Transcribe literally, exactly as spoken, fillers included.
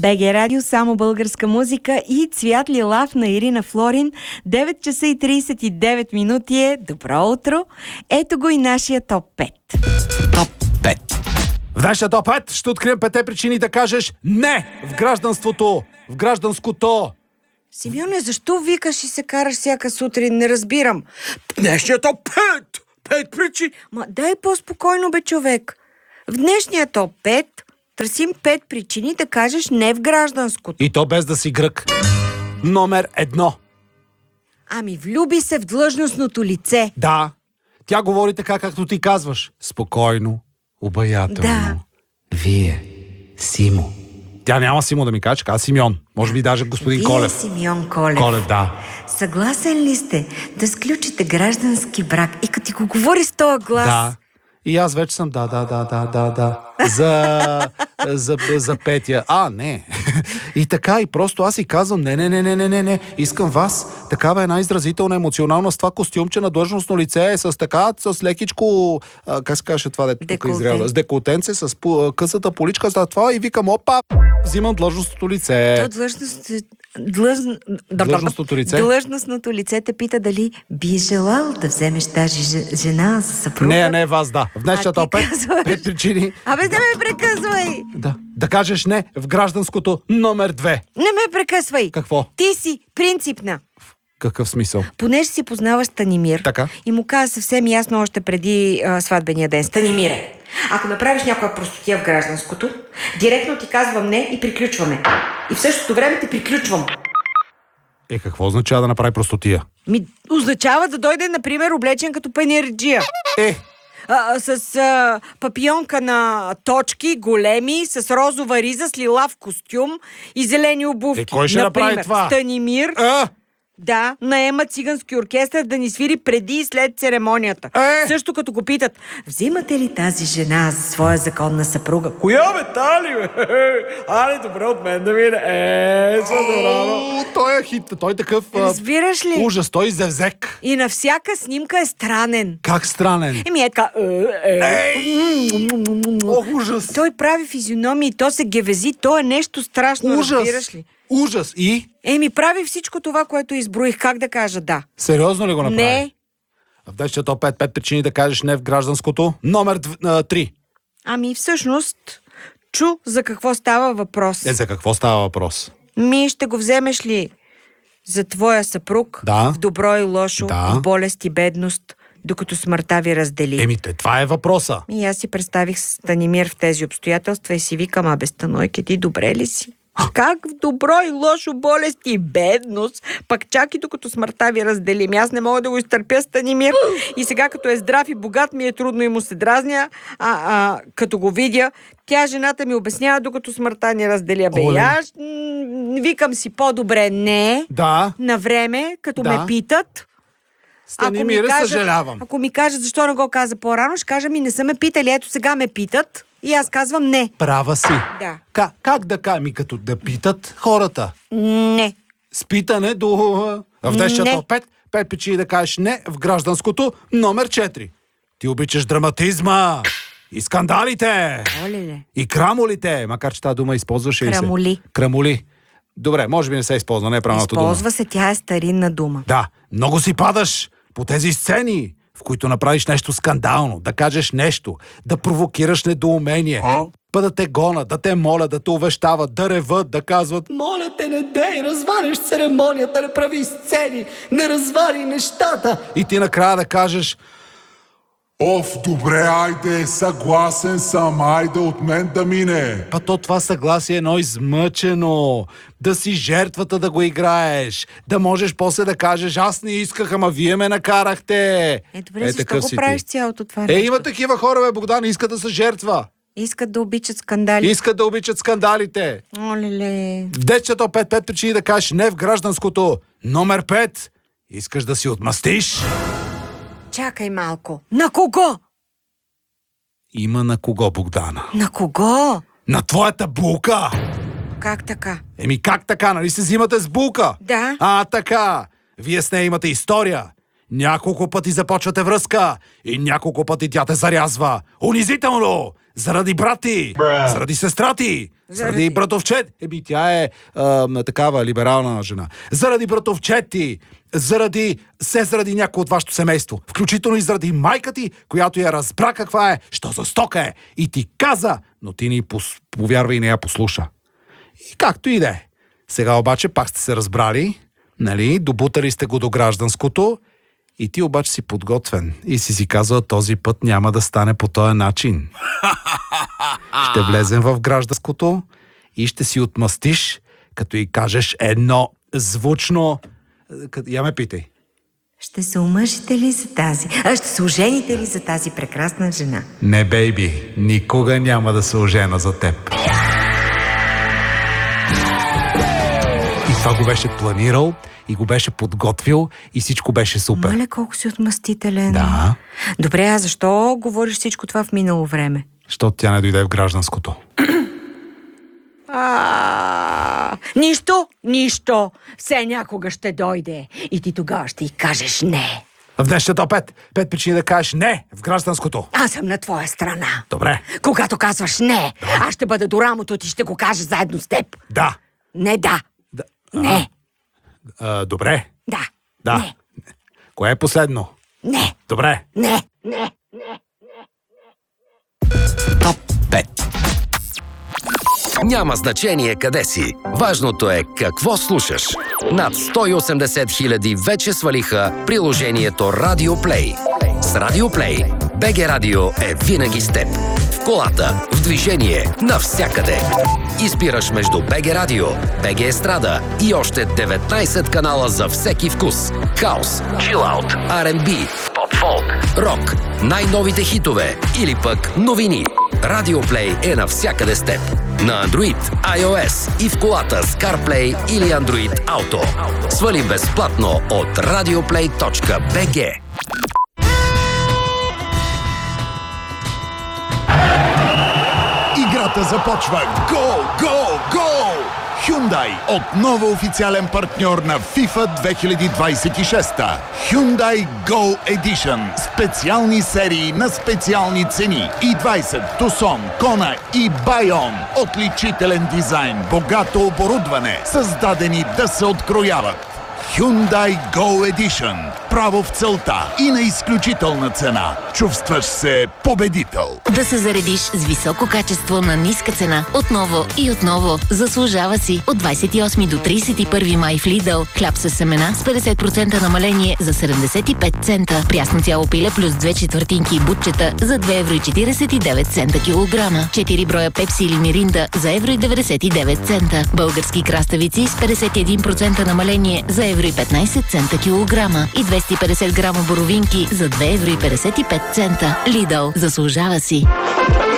БГ Радио, само българска музика и Цвят лилав на Ирина Флорин. девет часа и тридесет и девет минути е. Добро утро! Ето го и нашия топ пет. Топ пет. В нашия топ пет ще открием пете причини да кажеш не в гражданството, в гражданското. Симеоне, защо викаш и се караш всяка сутрин? Не разбирам. Днешния топ пет! Пет причини! Ма дай по-спокойно, бе, човек. В днешния топ пет търсим пет причини да кажеш не в гражданското. И то без да си грък. Номер едно. Ами влюби се в длъжностното лице. Да, тя говори така, както ти казваш. Спокойно, обаятелно. Да. Вие, Симо. Тя няма Симо да ми каже, каза Симеон. Може би даже господин Вие, Колев. Симеон Колев. Колев, да. Съгласен ли сте да сключите граждански брак? И като ти го говори с този глас... Да. И аз вече съм да, да, да, да, да, да. За, за, за Петя. А, не. И така, и просто аз си казвам, не, не, не, не, не, не, не. Искам вас, такава една изразителна, емоционална с това костюмче на длъжностно лице, с така, с лекичко, а, как се каже това, дето тук изряда, с деколтенце, с пу, късата поличка, за това и викам, опа, взимам длъжностното лице. То длъжност... Длъж... Длъжностното лице? Длъжностното лице те пита дали би желал да вземеш тази жена за съпруга. Не, не, вас, да. В днешния топ пет, казваш... пет причини. Абе, да ме прекъсвай! Да. Да кажеш не в гражданското номер две. Не ме прекъсвай! Какво? Ти си принципна. Какъв смисъл? Понеже си познаваш Станимир Така. И му каза съвсем ясно още преди а, сватбения ден. Станимире, ако направиш някоя простотия в гражданското, директно ти казвам не и приключваме. И в същото време те приключвам. Е, какво означава да направи простотия? Ми, означава да дойде, например, облечен като панерджия. Е, А, с а, папионка на точки, големи, с розова риза, с лилав костюм и зелени обувки. Е, кой ще например, направи това? Станимир, а, да, наема цигански оркестър да ни свири преди и след церемонията. Е! Също като го питат, взимате ли тази жена за своя законна съпруга? коя бе, тали, бе? Али, добре от мен да мине. Е, са добро. Той е хит, той е такъв... а, Разбираш ли? Ужас, той зевзек. И на всяка снимка е странен. Как странен. Еми е така... Е, е. Ох, ужас. Той прави физиономии, то се гевези, то е нещо страшно, Ужас. разбираш ли? Ужас. И? Еми, прави всичко това, което изброих. Как да кажа да? Сериозно ли го направи? Не. В днешния топ пет, пет причини да кажеш не в гражданското. Номер три. Ами, всъщност, чу за какво става въпрос. Е, за какво става въпрос? Ми, ще го вземеш ли за твоя съпруг Да. в добро и лошо, Да. в болест и бедност, докато смъртта ви раздели? Еми, те, това е въпроса. И аз си представих Станимир в тези обстоятелства и си викам, абе, Станойке, ти добре ли си? Как в добро и лошо, болест и бедност, пък чак и докато смъртта ви разделим. Аз не мога да го изтърпя, Станимир. И сега, като е здрав и богат, ми е трудно и му се дразня. А, а като го видя, тя, жената ми, обяснява, докато смъртта ни разделя. Бе, Оле. аз м, викам си по-добре не, Да. на време, като Да. ме питат. Станимире, съжалявам. Ако ми кажат защо не го каза по-рано, ще кажа ми не са ме питали, ето сега ме питат и аз казвам не. Права си. Да. Как, как да кажа? Ми като да питат хората. Не. С питане до... В днешния Не. топ пет, пет причини да кажеш не в гражданското. Номер четири. Ти обичаш драматизма и скандалите Оле-ле. и крамолите, макар че тази дума използваше и се. Крамоли. Крамоли. Добре, може би не се използва, не е правилната дума. Използва се, тя е старинна дума. Да, много си падаш по тези сцени, в които направиш нещо скандално, да кажеш нещо, да провокираш недоумение, па да те гонят, да те молят, да те увещават, да реват, да казват: Моля те, не дей, разваляш церемонията, не прави сцени, не развали нещата. и ти накрая да кажеш: Оф, добре, айде, съгласен съм, айде от мен да мине. па то това съгласие е едно измъчено, да си жертвата да го играеш, да можеш после да кажеш: аз не исках, ама вие ме накарахте. Е, добре, защо такъв го си правиш ти. цялото това Е, нещо? има такива хора, бе, Богдан, искат да са жертва. Искат да обичат скандали. Искат да обичат скандалите. Оле-ле. В десето пет пет причини да кажеш не в гражданското. Номер пет. Искаш да си отмъстиш? Чакай малко. На кого? Има на кого, Богдана? На кого? На твоята булка! Как така? Еми как така, нали се взимате с булка? Да. А, така. Вие с нея имате история. Няколко пъти започвате връзка и няколко пъти тя те зарязва. Унизително! Заради брати! Заради сестра ти! Заради, заради братовчет! Еби, тя е а, такава либерална жена. Заради братовчет ти! Заради, се заради някой от вашето семейство. Включително и заради майка ти, която я разбра каква е, що за стока е. И ти каза, но ти ни пос, повярва и не я послуша. И както и да е. Сега обаче пак сте се разбрали, нали, добутали сте го до гражданското и ти обаче си подготвен и си си казал, този път няма да стане по този начин. Ще влезем в гражданското и ще си отмъстиш, като й кажеш едно звучно... Я ме питай. Ще се омъжите ли за тази? А ще се ожените ли за тази прекрасна жена? Не, бейби, никога няма да се ожена за теб. И това го беше планирал, и го беше подготвил, и всичко беше супер. Мале, колко си отмъстителен. Да. Добре, а защо говориш всичко това в минало време? Защото тя не дойде в гражданското. А, нищо, нищо. Все някога ще дойде. И ти тогава ще й кажеш не. В днешната пет. Пет причини да кажеш не в гражданското. Аз съм на твоя страна. Добре. Когато казваш не, аз ще бъда до рамото ти, ще го кажа заедно с теб. Да. Не да. Да. Не. А, добре. Да. Да. Не. Кое е последно? Не. Добре. Не. Не. Топ пет. Няма значение къде си. Важното е какво слушаш. Над сто и осемдесет хиляди вече свалиха приложението Radio Play. С Radio Play би джи Радио е винаги с теб. В колата, в движение, навсякъде. Избираш между би джи Радио, би джи Естрада и още деветнайсет канала за всеки вкус. Хаус, чилаут, Ар енд Би, поп-фолк, рок, най-новите хитове или пък новини. Radio Play е навсякъде с теб. На Android, iOS и в колата с CarPlay или Android Auto. Свали безплатно от радиоплей точка би джи. Играта започва. Гол, гол, гол! Hyundai отново официален партньор на FIFA две хиляди двайсет и шеста. Hyundai Go Edition. Специални серии на специални цени. и двайсет, Tucson, Kona и Bayon. Отличителен дизайн, богато оборудване, създадени да се открояват. Hyundai Go Edition. Право в целта и на изключителна цена. Чувстваш се победител. Да се заредиш с високо качество на ниска цена. Отново и отново. Заслужава си. От двайсет и осми до трийсет и първи май в Lidl. Хляб с семена с петдесет процента намаление за седемдесет и пет цента. Прясно цяло пиле плюс две четвъртинки бутчета за две евро и четирийсет и девет цента килограма. четири броя пепси или миринда за евро и деветдесет и девет цента. Български краставици с петдесет и един процента намаление за евро и петнайсет цента килограма. И двеста и петдесет грама боровинки за две евро и петдесет и пет цента. Lidl. Заслужава си.